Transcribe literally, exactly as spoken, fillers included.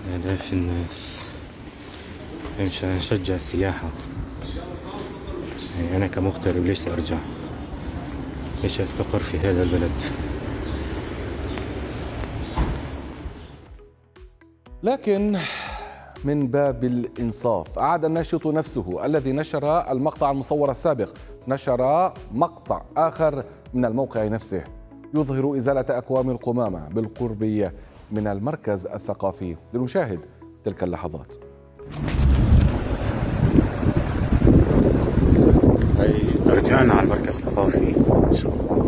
آلاف الناس مشان نشجع السياحة. يعني أنا كمغترب ليش أرجع؟ ليش أستقر في هذا البلد؟ لكن من باب الإنصاف أعاد الناشط نفسه الذي نشر المقطع المصور السابق نشر مقطع آخر من الموقع نفسه يظهر إزالة أكوام القمامة بالقرب من المركز الثقافي. لنشاهد تلك اللحظات. هاي رجعنا على المركز الثقافي إن شاء الله.